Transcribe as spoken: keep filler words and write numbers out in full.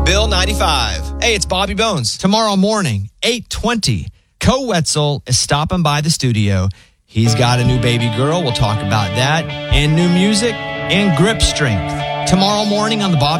Bill ninety-five. Hey, it's Bobby Bones. Tomorrow morning, eight twenty, Co Wetzel is stopping by the studio. He's got a new baby girl. We'll talk about that. And new music and grip strength. Tomorrow morning on the Bobby